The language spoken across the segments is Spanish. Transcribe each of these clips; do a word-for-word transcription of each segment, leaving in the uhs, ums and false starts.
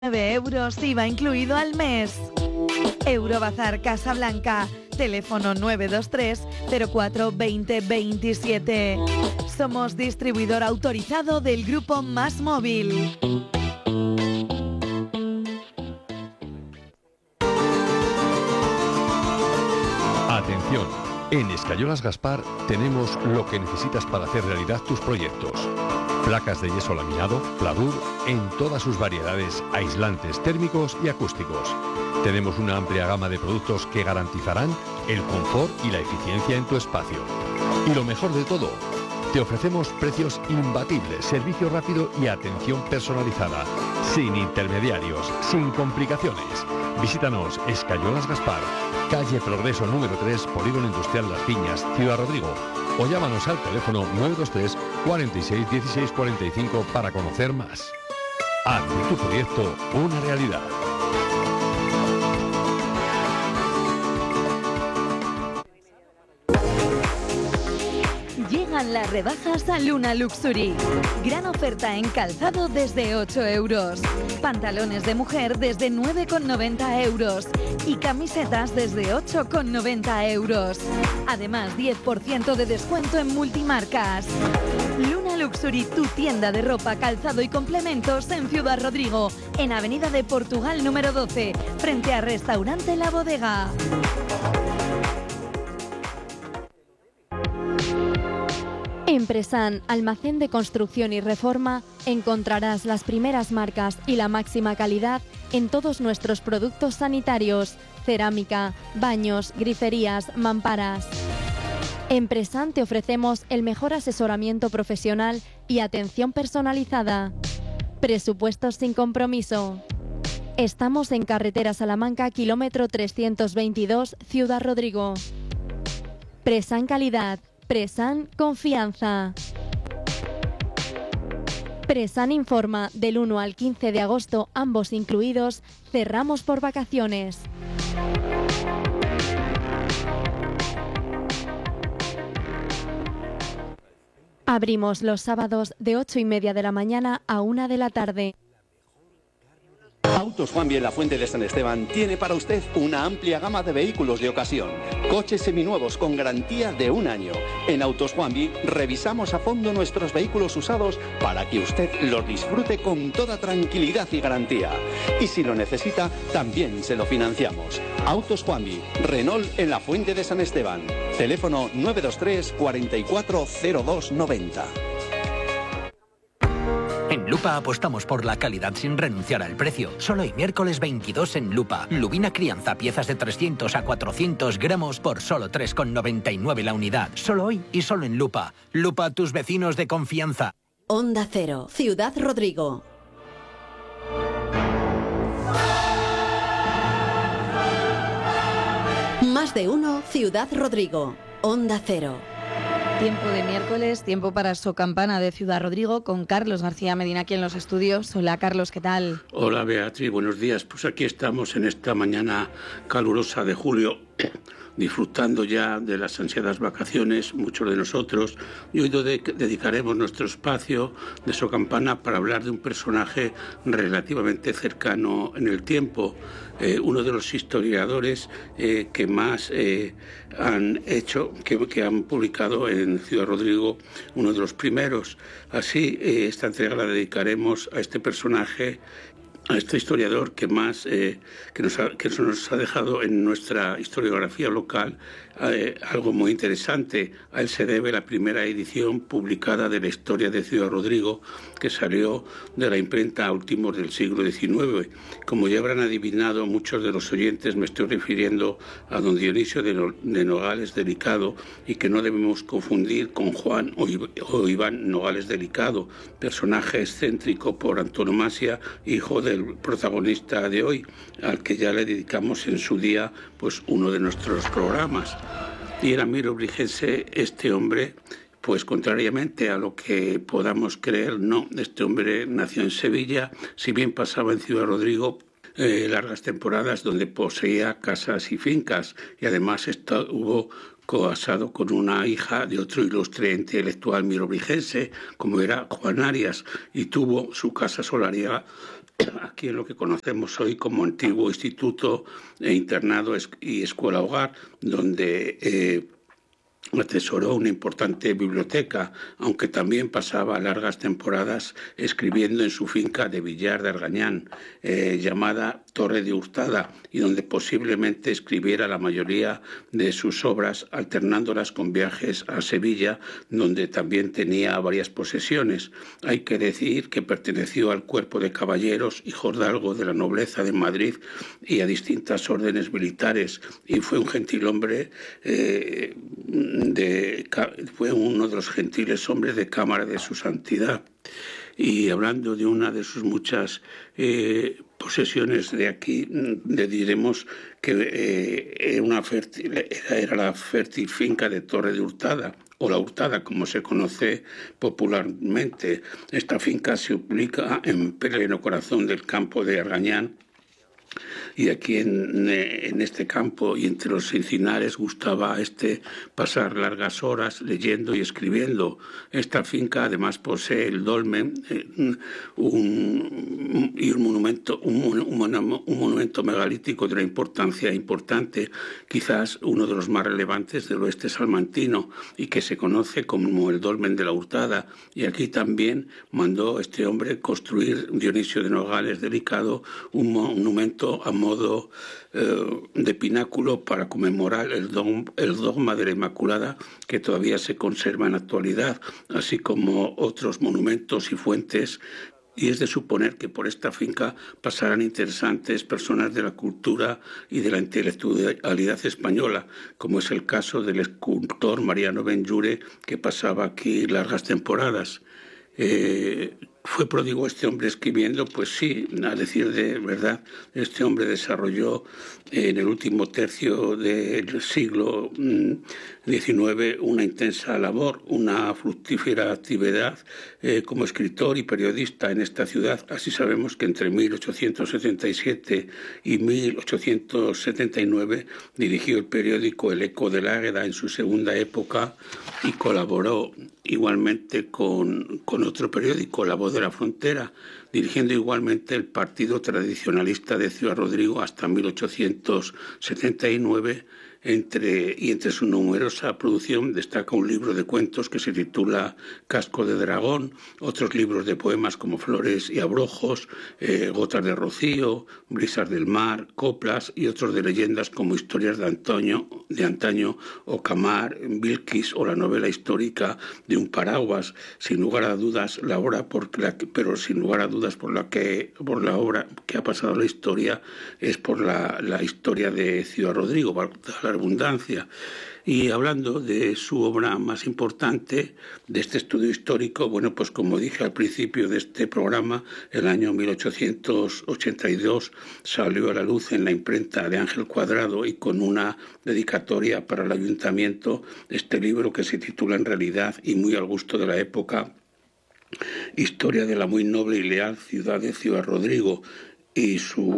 nueve euros I V A incluido al mes. Eurobazar Casablanca, teléfono nueve dos tres cero cuatro veinte veintisiete. Somos distribuidor autorizado del grupo Más Móvil. Atención, en Escayolas Gaspar tenemos lo que necesitas para hacer realidad tus proyectos. Placas de yeso laminado, Pladur, en todas sus variedades, aislantes térmicos y acústicos. Tenemos una amplia gama de productos que garantizarán el confort y la eficiencia en tu espacio. Y lo mejor de todo, te ofrecemos precios imbatibles, servicio rápido y atención personalizada, sin intermediarios, sin complicaciones. Visítanos, Escayolas Gaspar, calle Progreso número tres, Polígono Industrial Las Piñas, Ciudad Rodrigo, o llámanos al teléfono nueve dos tres cuarenta y seis dieciséis cuarenta y cinco para conocer más. Haz de tu proyecto una realidad. Llegan las rebajas a Luna Luxury. Gran oferta en calzado desde ocho euros. Pantalones de mujer desde nueve con noventa euros. Y camisetas desde ocho con noventa euros. Además, diez por ciento de descuento en multimarcas. Luna Luxury, tu tienda de ropa, calzado y complementos en Ciudad Rodrigo, en Avenida de Portugal número doce, frente a Restaurante La Bodega. En Presan, almacén de construcción y reforma, encontrarás las primeras marcas y la máxima calidad en todos nuestros productos sanitarios, cerámica, baños, griferías, mamparas. En Presan te ofrecemos el mejor asesoramiento profesional y atención personalizada. Presupuestos sin compromiso. Estamos en carretera Salamanca, kilómetro trescientos veintidós, Ciudad Rodrigo. Presan Calidad. Presan Confianza. Presan informa, del uno al quince de agosto, ambos incluidos, cerramos por vacaciones. Abrimos los sábados de ocho y media de la mañana a una de la tarde. Autos Juanvi en la Fuente de San Esteban tiene para usted una amplia gama de vehículos de ocasión. Coches seminuevos con garantía de un año. En Autos Juanvi revisamos a fondo nuestros vehículos usados para que usted los disfrute con toda tranquilidad y garantía. Y si lo necesita, también se lo financiamos. Autos Juanvi, Renault en la Fuente de San Esteban. Teléfono nueve dos tres cuarenta y cuatro cero dos noventa. En Lupa apostamos por la calidad sin renunciar al precio. Solo hoy miércoles veintidós en Lupa. Lubina crianza, piezas de trescientos a cuatrocientos gramos por solo tres con noventa y nueve la unidad. Solo hoy y solo en Lupa. Lupa, tus vecinos de confianza. Onda Cero, Ciudad Rodrigo. Más de uno, Ciudad Rodrigo. Onda Cero. Tiempo de miércoles, tiempo para Socampana de Ciudad Rodrigo con Carlos García Medina aquí en los estudios. Hola Carlos, ¿qué tal? Hola Beatriz, buenos días. Pues aquí estamos en esta mañana calurosa de julio, disfrutando ya de las ansiadas vacaciones, muchos de nosotros, y hoy dedicaremos nuestro espacio de Socampana para hablar de un personaje relativamente cercano en el tiempo, eh, uno de los historiadores eh, que más eh, han hecho, que, que han publicado en Ciudad Rodrigo, uno de los primeros. Así, eh, esta entrega la dedicaremos a este personaje, a este historiador que más eh, que, nos ha, que nos ha dejado en nuestra historiografía local eh, algo muy interesante. A él se debe la primera edición publicada de la historia de Ciudad Rodrigo, que salió de la imprenta a últimos del siglo diecinueve. Como ya habrán adivinado muchos de los oyentes, me estoy refiriendo a don Dionisio de, no, de Nogales Delicado, y que no debemos confundir con Juan o, o Iván Nogales Delicado, personaje excéntrico por antonomasia, hijo del protagonista de hoy, al que ya le dedicamos en su día pues uno de nuestros programas. Y era mirobrigense este hombre, pues contrariamente a lo que podamos creer, no, este hombre nació en Sevilla, si bien pasaba en Ciudad Rodrigo eh, largas temporadas donde poseía casas y fincas, y además estuvo casado con una hija de otro ilustre intelectual mirobrigense, como era Juan Arias, y tuvo su casa solariega aquí en lo que conocemos hoy como antiguo instituto e internado y escuela hogar, donde eh, atesoró una importante biblioteca, aunque también pasaba largas temporadas escribiendo en su finca de Villar de Argañán, eh, llamada Torre de Hurtada, y donde posiblemente escribiera la mayoría de sus obras, alternándolas con viajes a Sevilla, donde también tenía varias posesiones. Hay que decir que perteneció al cuerpo de caballeros y hidalgo de la nobleza de Madrid y a distintas órdenes militares, y fue un gentilhombre eh, De, fue uno de los gentiles hombres de cámara de su santidad. Y hablando de una de sus muchas eh, posesiones de aquí, le diremos que eh, era, una fértil, era, era la fértil finca de Torre de Hurtada, o La Hurtada, como se conoce popularmente. Esta finca se ubica en pleno corazón del campo de Argañán, y aquí en, en este campo y entre los encinares gustaba a este pasar largas horas leyendo y escribiendo. Esta finca además posee el dolmen eh, un, y un monumento, un, un, un monumento megalítico de una importancia importante, quizás uno de los más relevantes del oeste salmantino, y que se conoce como el dolmen de la Hurtada. Y aquí también mandó este hombre construir, Dionisio de Nogales Delicado, un monumento a modo eh, de pináculo para conmemorar el, dom, el dogma de la Inmaculada, que todavía se conserva en la actualidad, así como otros monumentos y fuentes. Y es de suponer que por esta finca pasarán interesantes personas de la cultura y de la intelectualidad española, como es el caso del escultor Mariano Benlliure, que pasaba aquí largas temporadas. Eh, ¿Fue pródigo este hombre escribiendo? Pues sí, a decir de verdad, este hombre desarrolló en el último tercio del siglo diecinueve una intensa labor, una fructífera actividad eh, como escritor y periodista en esta ciudad. Así sabemos que entre mil ochocientos setenta y siete y mil ochocientos setenta y nueve dirigió el periódico El Eco del Águeda en su segunda época y colaboró igualmente con, con otro periódico, La Voz de la Frontera, dirigiendo igualmente el Partido Tradicionalista de Ciudad-Rodrigo hasta mil ochocientos setenta y nueve, entre, y entre su numerosa producción destaca un libro de cuentos que se titula Casco de Dragón, otros libros de poemas como Flores y Abrojos, eh, Gotas de Rocío, Brisas del Mar, Coplas, y otros de leyendas como Historias de Antonio, de Antaño, Ocamar, Vilquis, o la novela histórica de Un Paraguas. Sin lugar a dudas, la obra por la que, pero sin lugar a dudas por la que por la obra que ha pasado a la historia es por la, la historia de Ciudad-Rodrigo, la abundancia. Y hablando de su obra más importante, de este estudio histórico, bueno, pues como dije al principio de este programa, el año mil ochocientos ochenta y dos salió a la luz en la imprenta de Ángel Cuadrado, y con una dedicatoria para el ayuntamiento, este libro que se titula en realidad, y muy al gusto de la época, Historia de la muy noble y leal ciudad de Ciudad-Rodrigo, y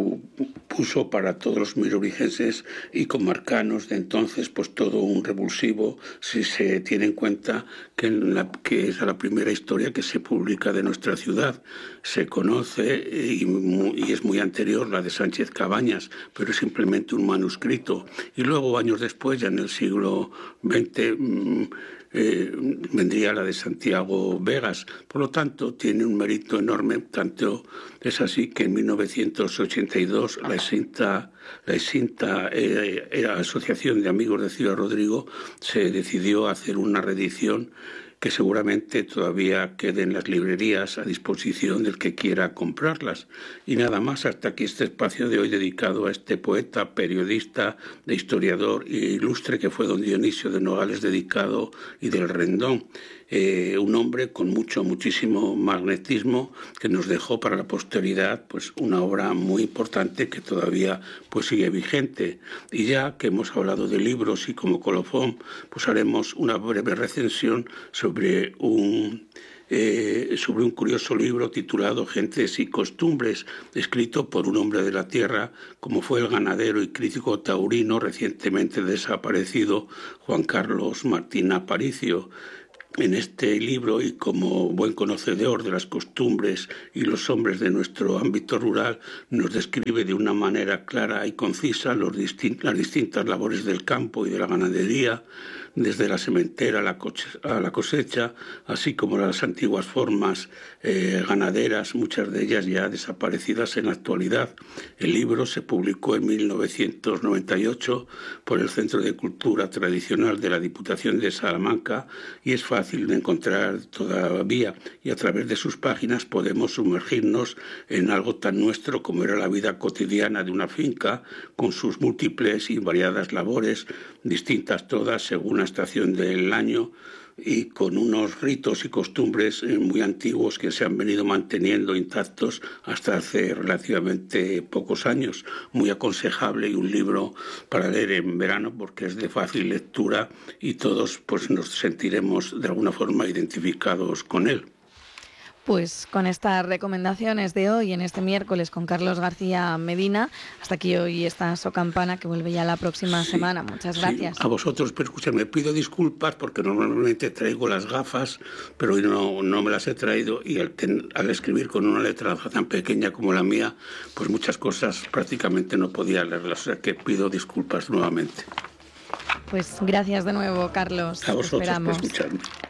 supuso para todos los merovingienses y comarcanos de entonces pues todo un revulsivo, si se tiene en cuenta que, en la, que es la primera historia que se publica de nuestra ciudad. Se conoce y, y es muy anterior la de Sánchez Cabañas, pero es simplemente un manuscrito. Y luego, años después, ya en el siglo veinte, mmm, Eh, vendría la de Santiago Vegas. Por lo tanto, tiene un mérito enorme. Tanto es así que en mil novecientos ochenta y dos la extinta, la extinta eh, era Asociación de Amigos de Ciudad-Rodrigo se decidió a hacer una reedición que seguramente todavía quede en las librerías a disposición del que quiera comprarlas. Y nada más, hasta aquí este espacio de hoy dedicado a este poeta, periodista, de historiador e ilustre que fue don Dionisio de Nogales Dedicado y del Rendón. Eh, un hombre con mucho, muchísimo magnetismo, que nos dejó para la posteridad pues una obra muy importante que todavía pues sigue vigente. Y ya que hemos hablado de libros y como colofón, pues haremos una breve recensión sobre un Eh, sobre un curioso libro titulado Gentes y Costumbres, escrito por un hombre de la tierra, como fue el ganadero y crítico taurino recientemente desaparecido Juan Carlos Martín Aparicio. en este libro, y como buen conocedor de las costumbres y los hombres de nuestro ámbito rural, nos describe de una manera clara y concisa los distin- las distintas labores del campo y de la ganadería, desde la sementera a la, a la cosecha, así como las antiguas formas eh, ganaderas, muchas de ellas ya desaparecidas en la actualidad. El libro se publicó en mil novecientos noventa y ocho por el Centro de Cultura Tradicional de la Diputación de Salamanca y es fácil de encontrar todavía, y a través de sus páginas podemos sumergirnos en algo tan nuestro como era la vida cotidiana de una finca, con sus múltiples y variadas labores, distintas todas según la estación del año, y con unos ritos y costumbres muy antiguos que se han venido manteniendo intactos hasta hace relativamente pocos años. Muy aconsejable y un libro para leer en verano porque es de fácil lectura y todos pues nos sentiremos de alguna forma identificados con él. Pues con estas recomendaciones de hoy, en este miércoles, con Carlos García Medina, hasta aquí hoy está So Campana, que vuelve ya la próxima sí, semana. Muchas gracias. Sí, a vosotros, pero escuchadme, pido disculpas porque normalmente traigo las gafas, pero hoy no, no me las he traído, y al, ten, al escribir con una letra tan pequeña como la mía, pues muchas cosas prácticamente no podía leerlas, o sea que pido disculpas nuevamente. Pues gracias de nuevo, Carlos. A vosotros por escucharme.